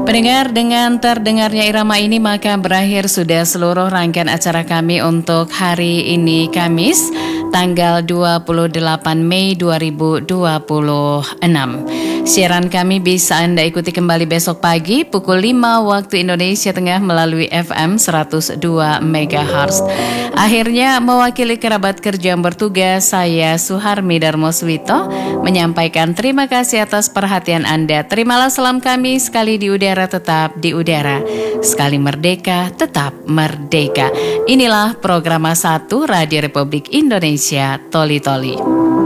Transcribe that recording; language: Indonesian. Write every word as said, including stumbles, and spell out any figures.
Pendengar, dengan terdengarnya irama ini maka berakhir sudah seluruh rangkaian acara kami untuk hari ini Kamis tanggal dua puluh delapan Mei dua ribu dua puluh enam. Siaran kami bisa Anda ikuti kembali besok pagi pukul lima waktu Indonesia Tengah melalui F M seratus dua megahertz. Akhirnya mewakili kerabat kerja yang bertugas, saya Suharmi Darmoswito menyampaikan terima kasih atas perhatian Anda. Terimalah salam kami, sekali di udara tetap di udara, sekali merdeka tetap merdeka. Inilah program satu Radio Republik Indonesia Toli Toli.